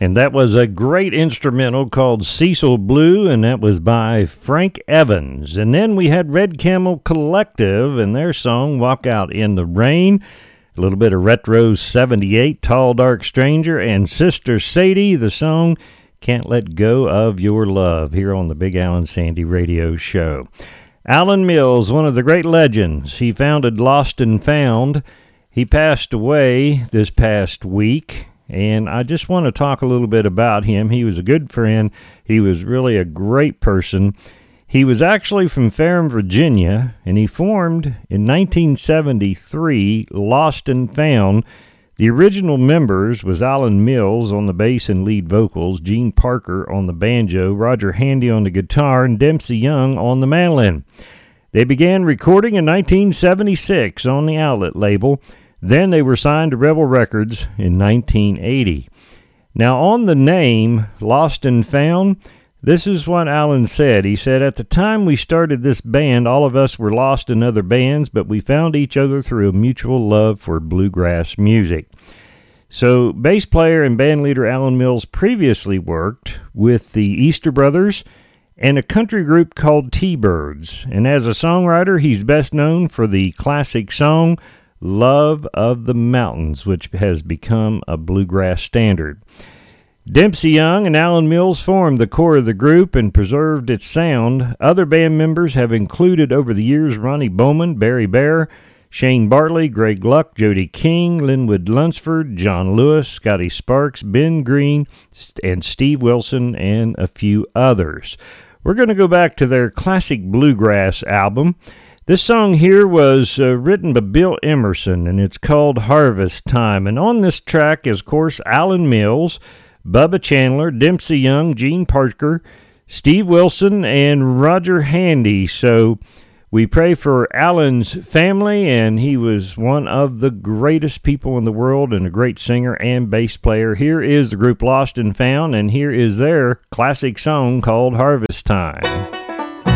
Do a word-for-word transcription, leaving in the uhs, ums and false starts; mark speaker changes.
Speaker 1: And that was a great instrumental called Cecil Blue, and that was by Frank Evans. And then we had Red Camel Collective and their song Walk Out in the Rain. A little bit of retro seventy-eight, Tall Dark Stranger, and Sister Sadie, the song Can't Let Go of Your Love, here on the Big Alan Sandy Radio Show. Alan Mills, one of the great legends. He founded Lost and Found. He passed away this past week. And I just want to talk a little bit about him. He was a good friend. He was really a great person. He was actually from Ferrum, Virginia, and he formed in nineteen seventy-three Lost and Found. The original members was Alan Mills on the bass and lead vocals, Gene Parker on the banjo, Roger Handy on the guitar, and Dempsey Young on the mandolin. They began recording in nineteen seventy-six on the Outlet label. Then they were signed to Rebel Records in nineteen eighty. Now, on the name, Lost and Found, this is what Alan said. He said, "At the time we started this band, all of us were lost in other bands, but we found each other through a mutual love for bluegrass music." So, bass player and band leader Alan Mills previously worked with the Easter Brothers and a country group called T-Birds. And as a songwriter, he's best known for the classic song Love of the Mountains, which has become a bluegrass standard. Dempsey Young and Alan Mills formed the core of the group and preserved its sound. Other band members have included over the years Ronnie Bowman, Barry Bear, Shane Bartley, Greg Luck, Jody King, Linwood Lunsford, John Lewis, Scotty Sparks, Ben Green, and Steve Wilson, and a few others. We're going to go back to their classic bluegrass album. This song here was uh, written by Bill Emerson, and it's called Harvest Time. And on this track is, of course, Alan Mills, Bubba Chandler, Dempsey Young, Gene Parker, Steve Wilson, and Roger Handy. So we pray for Alan's family, and he was one of the greatest people in the world and a great singer and bass player. Here is the group Lost and Found, and here is their classic song called Harvest Time.